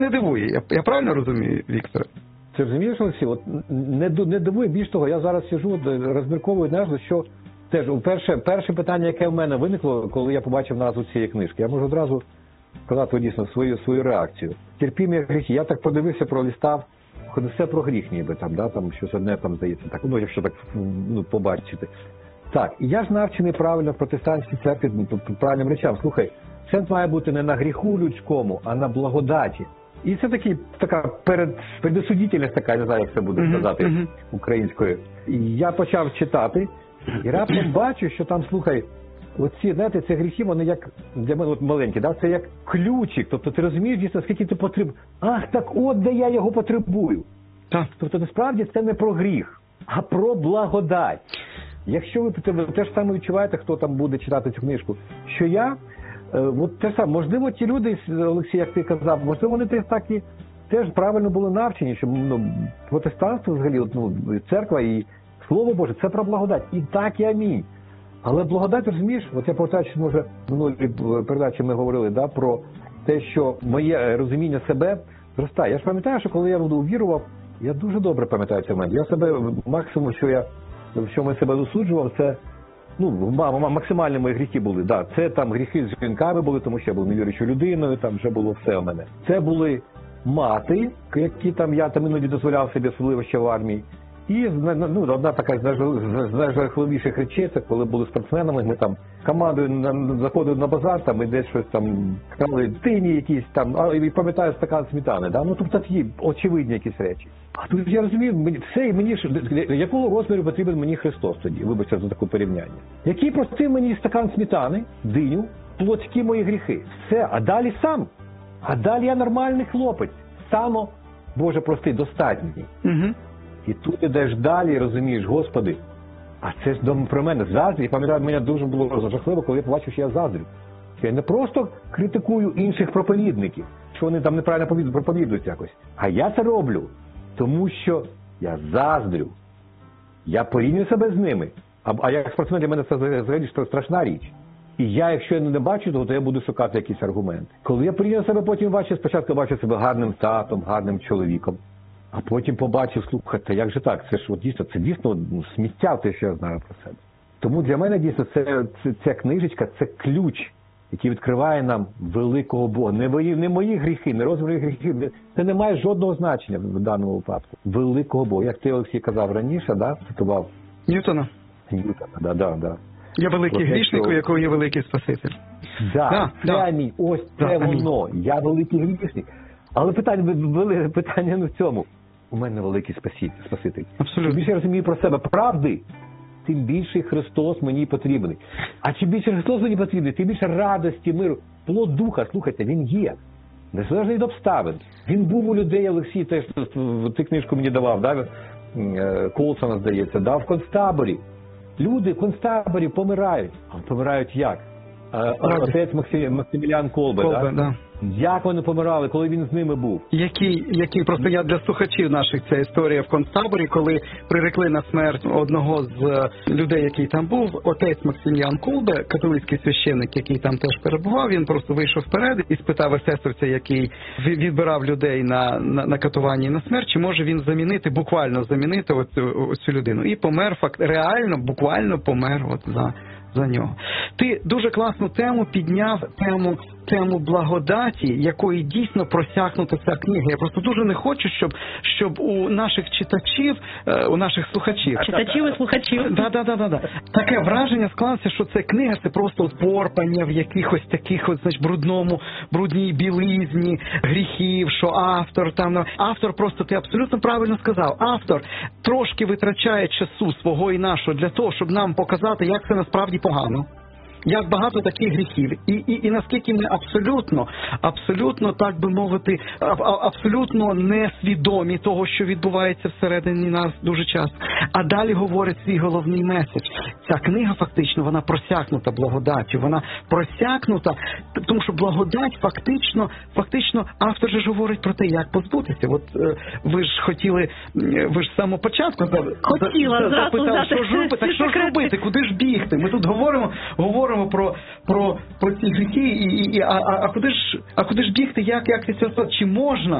не дивує. Я правильно розумію, Віктор? Ти розумієш, Олексій, от не дивує, більш того, я зараз сиджу, розмірковую назву, що теж перше питання, яке в мене виникло, коли я побачив назву цієї книжки. Я можу одразу сказати дійсно свою реакцію. Терпімі гріхи. Я так подивився, пролістав, все про гріх ніби там, да, там щось одне там здається, так, ну якщо так побачити. Так, і я ж навчений правильно в протестантській церкві правильним речам. Слухай, акцент має бути не на гріху людському, а на благодаті. І це така предосудительність така, не знаю, як це буде сказати українською. І я почав читати, і раптом бачу, що там, слухай, оці, знаєте, ці гріхи, вони як, для мене от маленькі, да? Це як ключик. Тобто ти розумієш дійсно, скільки ти потребуєш. Ах, так от де я його потребую. Так. Тобто насправді це не про гріх, а про благодать. Якщо ви те ж саме відчуваєте, хто там буде читати цю книжку, що я, от те саме, можливо, ті люди, Олексій, як ти казав, можливо, вони теж правильно були навчені, що протестантство взагалі, церква і Слово Боже, це про благодать. І так, і амінь. Але благодать, розумієш, от я повертаючись, може, в минулій передачі ми говорили, да, про те, що моє розуміння себе зростає. Я ж пам'ятаю, що коли я увірував, я дуже добре пам'ятаю цей момент. Я себе, максимум, що ми себе засуджував, це, максимальні мої гріхи були. Да, це там гріхи з жінками були, тому що я був невіруючою людиною, там вже було все у мене. Це були мати, які там я іноді дозволяв собі, особливо ще в армії. І одна така з найжахливіших речей, це коли були спортсменами, ми там командою заходили на базар, там і десь щось там крали дитині якісь там, і пам'ятаю стакан сметани, да? Тобто такі очевидні якісь речі. А тут я розумію, якого розміру потрібен мені Христос тоді, вибачте за таке порівняння. Який простив мені стакан сметани, диню, плотські мої гріхи. Все, а далі сам. А далі я нормальний хлопець. Само, Боже прости, достатній. І тут ідеш далі, розумієш, Господи, а це ж про мене заздрі. Я пам'ятаю, мені дуже було жахливо, коли я побачив, що я заздрю. Що я не просто критикую інших проповідників, що вони там неправильно проповідують якось, а я це роблю, тому що я заздрю. Я порівнюю себе з ними. А як спортсмен для мене це взагалі страшна річ. І я, якщо я не бачу того, то я буду шукати якісь аргументи. Коли я порівнюю себе, потім бачу, спочатку бачу себе гарним татом, гарним чоловіком. А потім побачив, слухайте, як же так? Це ж це дійсно сміття, те, що я знаю про себе. Тому для мене дійсно ця книжечка – це ключ, який відкриває нам великого Бога. Не мої гріхи, не розмір гріхів. Це не має жодного значення в даному випадку. Великого Бога. Як ти, Олексій, казав раніше, да? Цитував? Ньютона. Да. Я великий грішник, у якого є великий Спаситель. Амінь. Ось це воно. Я великий грішник. Але питання не в цьому. У мене великий Спаситель. Абсолютно. Чим більше я розумію про себе правди, тим більше Христос мені потрібний. А чим більше Христос мені потрібний, тим більше радості, миру. Плод Духа, слухайте, він є. Незалежно від обставин. Він був у людей, Олексій, теж ти книжку мені давав, да? Колсона, здається, да? В концтаборі. Люди в концтаборі помирають. А помирають як? Отець Максиміліан Колбе, да? Як вони помирали, коли він з ними був? Який просто я для слухачів наших, ця історія в концтаборі, коли прирекли на смерть одного з людей, який там був, отець Максиміліан Колбе, католицький священник, який там теж перебував, він просто вийшов вперед і спитав есесовця, який відбирав людей на катуванні і на смерть, чи може він буквально замінити оцю людину. І помер, реально, буквально помер за нього. Ти дуже класну тему підняв, тему благодаті, якої дійсно просякнута ця книга. Я просто дуже не хочу, щоб у наших читачів, у наших слухачів... Читачів і слухачів. Таке враження склалося, що ця книга – це просто порпання в якихось таких, брудній білизні, гріхів, що автор просто, ти абсолютно правильно сказав, автор трошки витрачає часу свого і нашого для того, щоб нам показати, як це насправді погано. Як багато таких гріхів. І наскільки ми абсолютно, так би мовити, абсолютно несвідомі того, що відбувається всередині нас дуже часто. А далі говорить свій головний меседж. Ця книга фактично, вона просякнута благодаттю. Вона просякнута, тому що благодать фактично автор же говорить про те, як позбутися. От ви ж хотіли, ви ж з самого початку запитали, що ж робити, куди ж бігти? Ми тут говоримо говоримо про ці гріхи, а куди ж бігти, як від цього? Чи можна